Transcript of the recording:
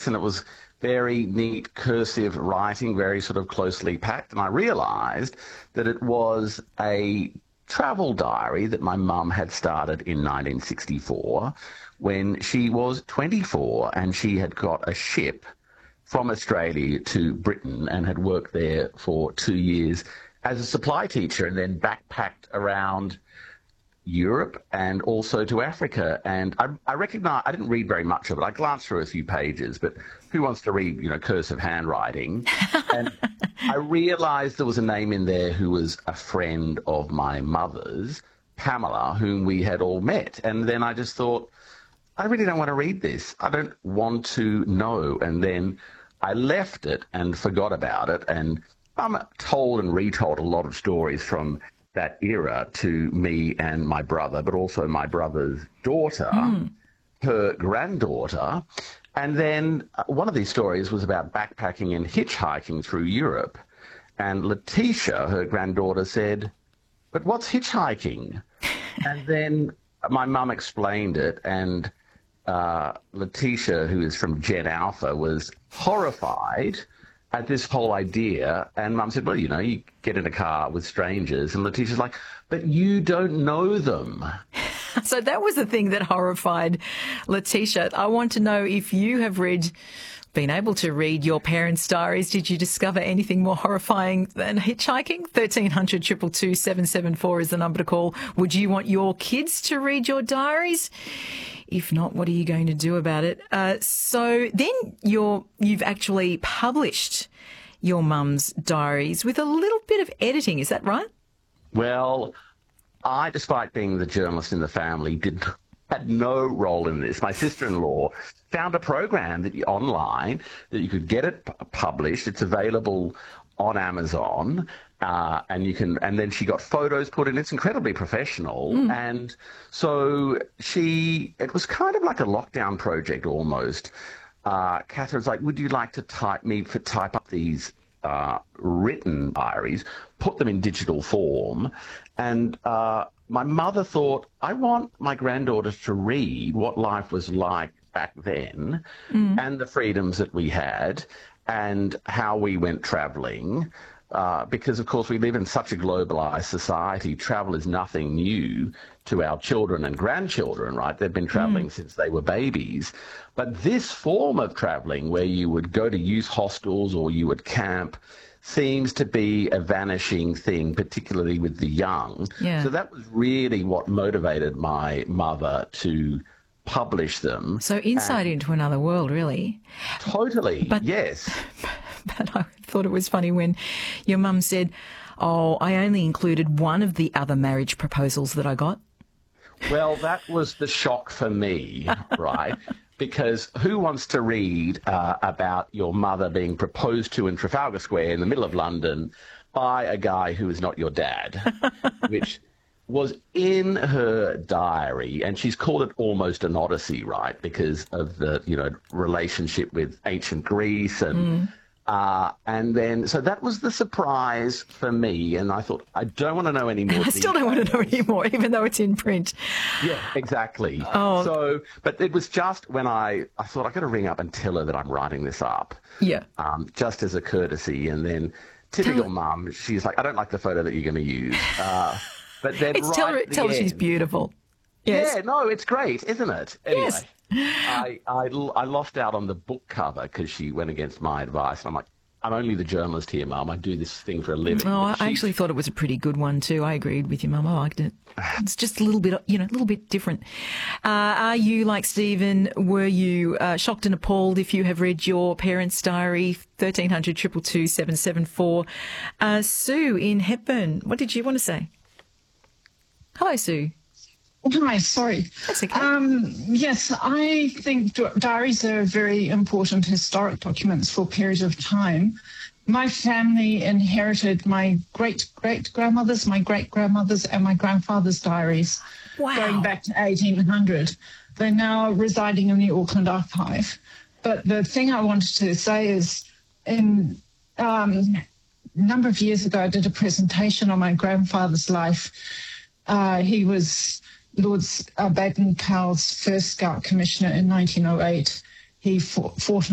and it was very neat cursive writing, very sort of closely packed. And I realised that it was a travel diary that my mum had started in 1964 when she was 24, and she had got a ship from Australia to Britain and had worked there for 2 years as a supply teacher, and then backpacked around Europe and also to Africa. And I recognize, I didn't read very much of it. I glanced through a few pages, but who wants to read, cursive handwriting? And I realized there was a name in there who was a friend of my mother's, Pamela, whom we had all met. And then I just thought, I really don't want to read this. I don't want to know. And then I left it and forgot about it. And I'm told and retold a lot of stories from that era to me and my brother, but also my brother's daughter, her granddaughter. And then one of these stories was about backpacking and hitchhiking through Europe. And Letitia, her granddaughter, said, "But what's hitchhiking?" And then my mum explained it, and Letitia, who is from Gen Alpha, was horrified at this whole idea. And Mum said, "Well, you get in a car with strangers." And Letitia's like, "But you don't know them." So that was the thing that horrified Letitia. I want to know if you have been able to read your parents' diaries. Did you discover anything more horrifying than hitchhiking? 1300 222 774 is the number to call. Would you want your kids to read your diaries? If not, what are you going to do about it? So then you've actually published your mum's diaries with a little bit of editing. Is that right? Well, I, despite being the journalist in the family, had no role in this. My sister-in-law found a program online that you could get it published. It's available on Amazon, and then she got photos put in. It's incredibly professional. And so it was kind of like a lockdown project almost. Catherine's like, "Would you like to type up these written diaries, put them in digital form?" And my mother thought, I want my granddaughters to read what life was like back then, and the freedoms that we had, and how we went traveling. Because, of course, we live in such a globalized society. Travel is nothing new to our children and grandchildren, right? They've been traveling since they were babies. But this form of traveling, where you would go to youth hostels or you would camp, seems to be a vanishing thing, particularly with the young. Yeah. So that was really what motivated my mother to publish them. So insight into another world, really. Totally, yes. But I thought it was funny when your mum said, "Oh, I only included one of the other marriage proposals that I got." Well, that was the shock for me, right? Because who wants to read about your mother being proposed to in Trafalgar Square in the middle of London by a guy who is not your dad, which was in her diary, and she's called it almost an odyssey, right? Because of the, relationship with ancient Greece and then, so that was the surprise for me. And I thought, I don't want to know any more. I still don't want to know any more, even though it's in print. Yeah, exactly. Oh. So, but it was just when I thought, I got to ring up and tell her that I'm writing this up. Yeah. Just as a courtesy. And then typical mum, she's like, "I don't like the photo that you're going to use." But then tell her she's beautiful. Yes. Yeah, no, it's great, isn't it? Anyway. Yes. I lost out on the book cover because she went against my advice. And I'm like, "I'm only the journalist here, Mum. I do this thing for a living." Oh, I actually thought it was a pretty good one too. I agreed with you, Mum. I liked it. It's just a little bit, a little bit different. Are you like Stephen? Were you shocked and appalled if you have read your parents' diary? 1300 222 774. Sue in Hepburn, what did you want to say? Hello, Sue. Hi, sorry. That's okay. Yes, I think diaries are very important historic documents for periods of time. My family inherited my great-great-grandmother's, my great-grandmother's, and my grandfather's diaries going back to 1800. They're now residing in the Auckland Archive. But the thing I wanted to say is, a number of years ago, I did a presentation on my grandfather's life. He was Lord Baden-Powell's first Scout Commissioner in 1908. He fought